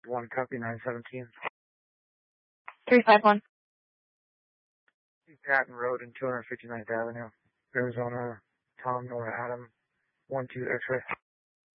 1 copy 917. 351. Patton Road and 259th Avenue, Arizona. Tom Nora Adam 12 X-ray.